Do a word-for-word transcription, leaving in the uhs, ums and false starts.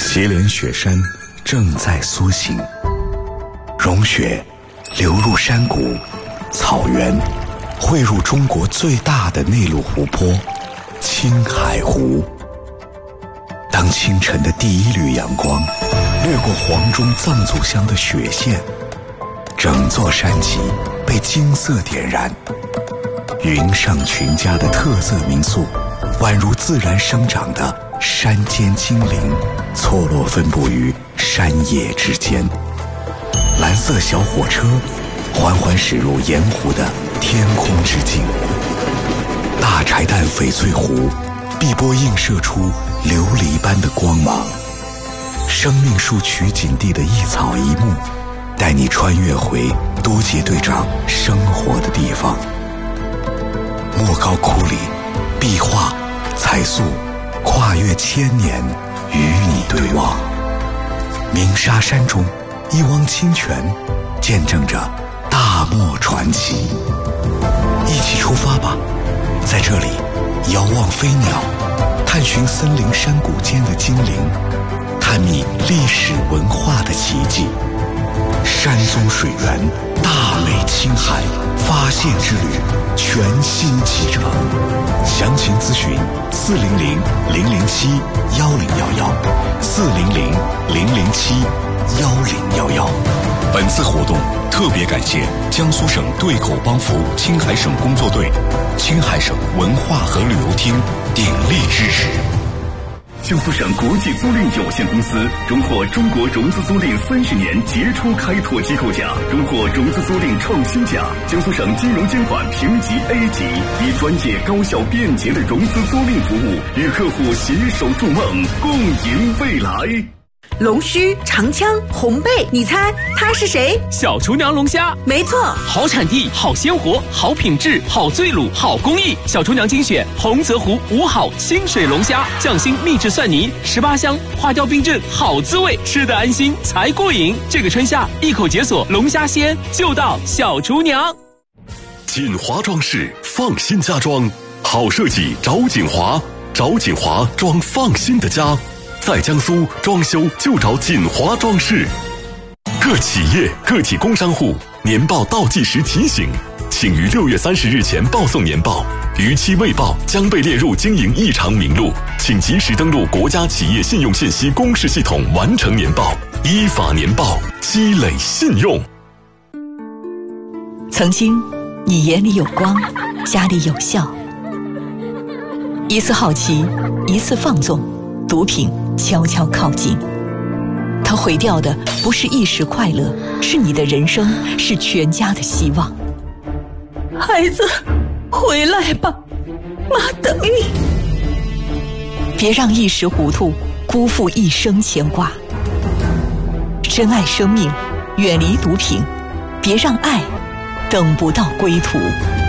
祁连雪山正在苏醒，融雪流入山谷、草原，汇入中国最大的内陆湖泊青海湖。当清晨的第一缕阳光掠过黄钟藏族乡的雪线，整座山脊被金色点燃。云上群家的特色民宿，宛如自然生长的山间精灵，错落分布于山野之间。蓝色小火车缓缓驶入盐湖的天空之境，大柴旦翡翠湖碧波映射出琉璃般的光芒。生命树取景地的一草一木，带你穿越回多杰队长生活的地方。莫高窟里，壁画、彩塑跨越千年，与你对望。鸣沙山中，一汪清泉见证着大漠传奇。一起出发吧，在这里遥望飞鸟，探寻森林山谷间的精灵，探秘历史文化的奇迹。山中水源，大美青海，发现之旅全新启程。详情咨询四零零零零七幺零幺幺，四零零零零七幺零幺幺。本次活动特别感谢江苏省对口帮扶青海省工作队、青海省文化和旅游厅鼎力支持。 江苏省国际租赁有限公司荣获中国融资租赁三十年杰出开拓机构奖，荣获融资租赁创新奖。江苏省金融监管评级 A 级，以专业、高效、便捷的融资租赁服务，与客户携手筑梦，共赢未来。 龙须、长枪、红背，你猜他是谁？ 小厨娘龙虾， 没错， 好产地、好鲜活、好品质、好醉卤、好工艺。小厨娘精选洪泽湖五好清水龙虾，匠心秘制蒜泥，十八香，花雕冰镇，好滋味，吃得安心才过瘾。这个春夏，一口解锁龙虾鲜，就到小厨娘。 锦华装饰，放心家装，好设计找锦华，找锦华装放心的家。在江苏装修就找锦华装饰。各企业、个体工商户年报倒计时提醒，请于六月三十日前报送年报，逾期未报将被列入经营异常名录，请及时登录国家企业信用信息公示系统完成年报，依法年报，积累信用。 曾经，你眼里有光，家里有笑。一次好奇，一次放纵，毒品悄悄靠近，它毁掉的不是一时快乐，是你的人生，是全家的希望。 孩子，回来吧，妈等你。 别让一时糊涂辜负一生牵挂。珍爱生命，远离毒品，别让爱等不到归途。